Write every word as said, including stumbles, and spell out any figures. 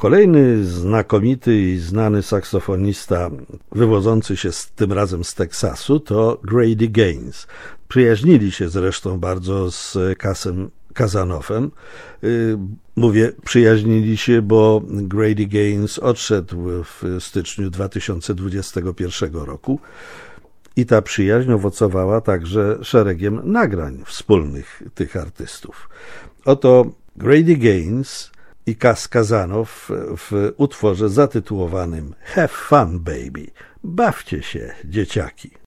Kolejny znakomity i znany saksofonista wywodzący się z, tym razem z Teksasu to Grady Gaines. Przyjaźnili się zresztą bardzo z Casem Kazanowem. Mówię, przyjaźnili się, bo Grady Gaines odszedł w styczniu dwa tysiące dwudziestego pierwszego roku i ta przyjaźń owocowała także szeregiem nagrań wspólnych tych artystów. Oto Grady Gaines i Cas Kazanow w utworze zatytułowanym Have Fun Baby. Bawcie się, dzieciaki.